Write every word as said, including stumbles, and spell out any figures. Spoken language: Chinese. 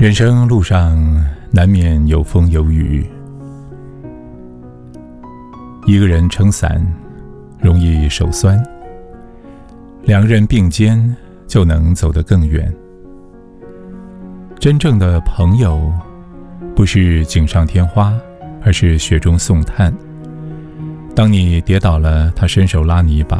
人生路上难免有风有雨，一个人撑伞容易手酸，两个人并肩就能走得更远。真正的朋友不是锦上添花，而是雪中送炭。当你跌倒了，他伸手拉你一把；